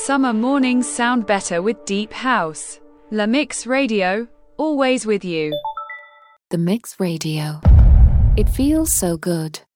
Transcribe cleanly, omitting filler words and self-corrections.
Summer mornings sound better with deep house. La Mix Radio, always with you. The Mix Radio. It feels so good.